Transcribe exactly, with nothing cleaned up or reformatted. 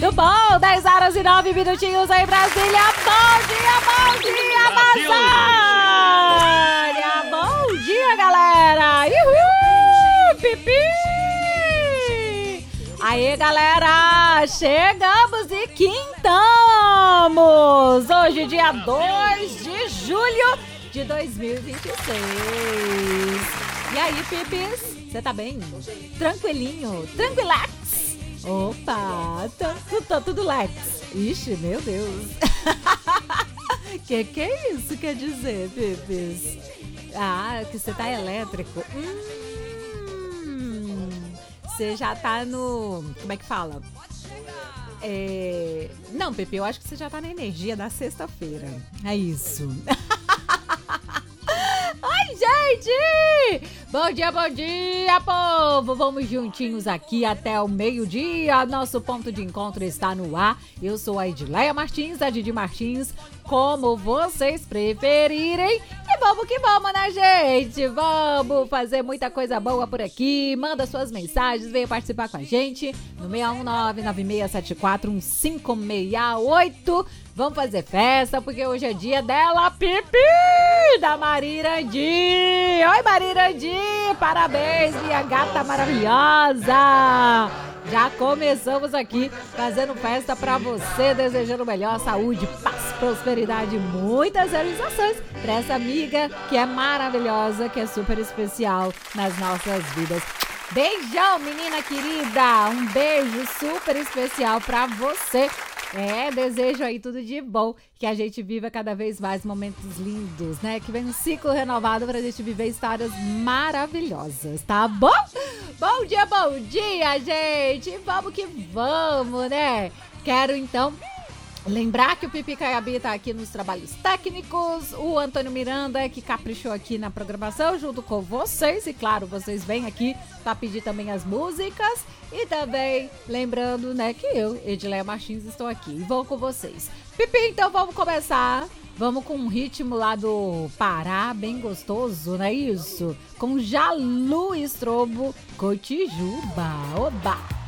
Tudo bom? dez horas e nove minutinhos aí, Brasília. Bom dia, bom dia, Amazônia! Bom dia, galera! Uhul! Pipi! Aê, galera! Chegamos e quintamos! Hoje, dia dois de julho de dois mil e vinte e seis. E aí, Pipis? Você tá bem? Tranquilinho? Tranquilax? Opa, tá, tá tudo lex. Ixi, meu Deus. Que que é isso quer dizer, Pipis? Ah, que você tá elétrico. Hum, você já tá no... Como é que fala? É... Não, Pepe, eu acho que você já tá na energia da sexta-feira. É isso. Ai, gente! Bom dia, bom dia, povo! Vamos juntinhos aqui até o meio-dia. Nosso ponto de encontro está no ar. Eu sou a Edileia Martins, a Didi Martins, como vocês preferirem. E vamos que vamos, né, gente? Vamos fazer muita coisa boa por aqui. Manda suas mensagens, venha participar com a gente no seis um nove, nove seis sete quatro, um cinco seis oito. Vamos fazer festa, porque hoje é dia dela, Pipi, da Marirandi. Oi, Marirandi, parabéns, minha gata maravilhosa. Já começamos aqui fazendo festa pra você, desejando melhor saúde, paz, prosperidade e muitas realizações pra essa amiga que é maravilhosa, que é super especial nas nossas vidas. Beijão, menina querida, um beijo super especial pra você. É, desejo aí tudo de bom, que a gente viva cada vez mais momentos lindos, né? Que vem um ciclo renovado pra gente viver histórias maravilhosas, tá bom? Bom dia, bom dia, gente! Vamos que vamos, né? Quero, então, lembrar que o Pipi Caiabi tá aqui nos trabalhos técnicos, o Antônio Miranda que caprichou aqui na programação junto com vocês, e claro, vocês vêm aqui para pedir também as músicas, e também lembrando, né, que eu, Edileia Martins, estou aqui e vou com vocês. Pipi, então vamos começar, vamos com um ritmo lá do Pará, bem gostoso, não é isso? Com Jalu Estrobo, Cotijuba, oba!